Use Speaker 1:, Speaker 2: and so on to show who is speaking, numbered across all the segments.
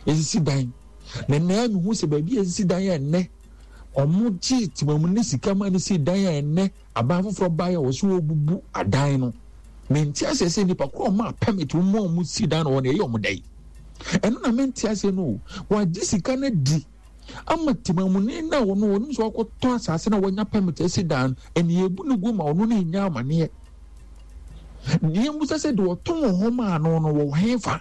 Speaker 1: esisi dan na na me hu se ba bi esisi dan ya ne omo chi timamu ne sika ma ne si dan ya ne aba foforo ba ya wo so obubu adan no menti asese nipa ko ma permit mo mu si dan no na ye omo dai eno na menti asese no wa jisika na di ama timamu ne na wo no woni so akoto asase na wonya permit esi dan eni ebu ne gu ma ono na nya amane ni musa se do ton ho ma no no wo hefa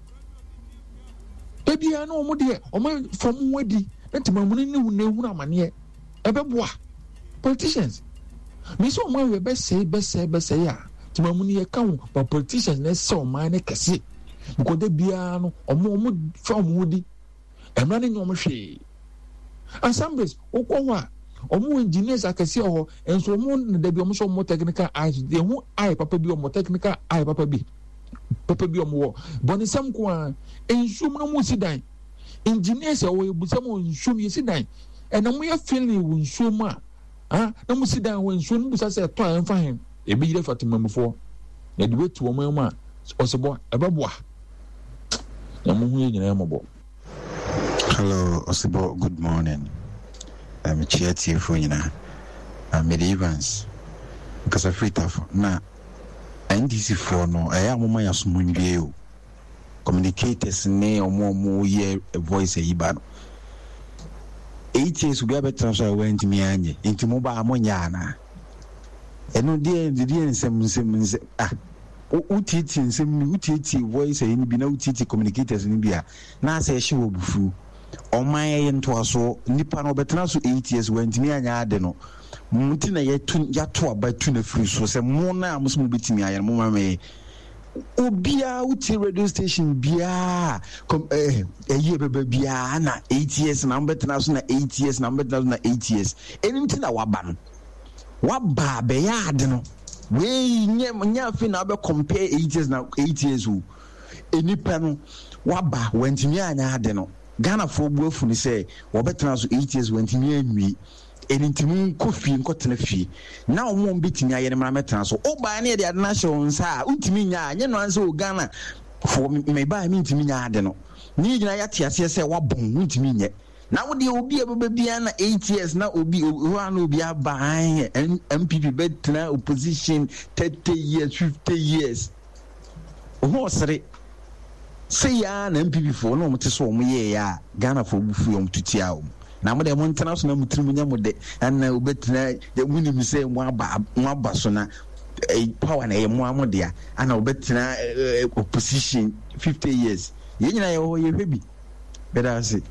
Speaker 1: ebia na omo de omo fom wadi na timamu ne ne hu amane ebeboa politicians me so omo we be say ya timamu ne kan but politicians na say omo na kase because de bia no omo fom wadi emra ne nyom hwe assemblies okwa omo engineers akase ho enso omo na da bi omo so omo technical eyes de hu eye papa bi omo technical eye papa bi omo wo bonisam ko a ensum na mu sidan engineers wo ebusam ensum yesidan ena mo ya feeling wo ensum a na mu sidan wo ensum busa se to an fa hen e bi yire fatima mufo na de wetu omo ma osebo ebeboa na mo hu nyina mo.
Speaker 2: Hello, Osebo, good morning. I'm Chiati Fuina. I'm Evans. Because I'm free tough. Now, NDC4 no, I am my assumption. Communicators ne or more year a voice a ibano. 8 years we have a transfer went to me into mobile moniana. And no dear, the dear some Utiti and some Utiti voice and be no Utiti communicators in India. Now say she will be full. O my into aso nipa no betena so 8 years wentimi anya ade no mutina ya to abatu na free so se mo na amuso betimi aya mo mame obia uti radio station bia ye bebe bia na 8 years na betena so na 8 years na betena so na 8 years enimti na waba no waba be ya ade no we nya fi na be compare 8 years na 8 years o enipa no waba wentimi anya ade no Ghana for bofu ni say wo betena so 8 years wentimi anwi enintimi kofi nkotena fi na omo betimi aye ne mara metena so oba na de ade na hye wonsa untimi nya anye no anse o Ghana for me ba mi ntimi nya ade no ni gina ya tiase say wabon untimi nye na wo de obi ebebe bia na 8 years na obi ho an obi aba MPP betena opposition 30 years 50 years ho sere say ya na MPP for no mte so omo ye ya Ghana for bufu yom tutia o na mo de mo international mutrim nya mo de na obetina de munim say mo aba so na power na ye mo amode ya ana obetina opposition 50 years ye nyina ye ho ye hwebi better say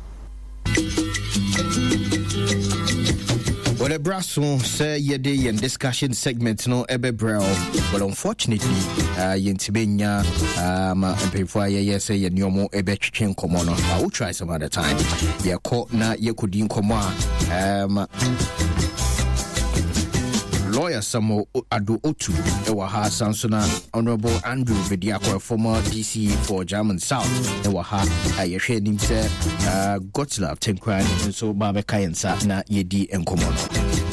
Speaker 3: Well, a brasso say ye day and discussion segment no ebe brow. Well, unfortunately, yentibenya before ye say ye nyomo ebe chichen komono. I will try some other time. Ye ko na ye kudin koma lawyer Samo Ado Otu ewa ha Sansona Honorable Andrew Bediako, former DC for German South ewa ha yehwe nim se Gottlieb Tenkwan so Baba Kayensa na yedi enkomono.